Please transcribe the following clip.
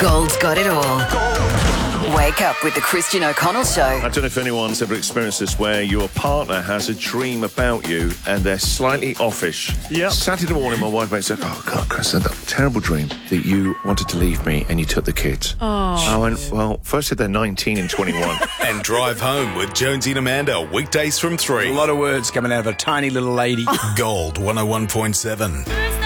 Gold's got it all. Wake up with the Christian O'Connell Show. I don't know if anyone's ever experienced this, where your partner has a dream about you and they're slightly offish. Yep. Saturday morning, my wife makes said, "Oh God, Chris, I had that terrible dream that you wanted to leave me and you took the kids." I went, well, first said they're 19 and 21. And Drive Home with Jonesy and Amanda, weekdays from 3. A lot of words coming out of a tiny little lady. Gold 101.7.